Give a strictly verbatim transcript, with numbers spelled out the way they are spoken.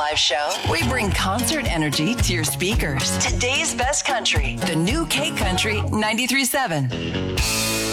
live show, we bring concert energy to your speakers. Today's best country, the new K Country ninety-three point seven.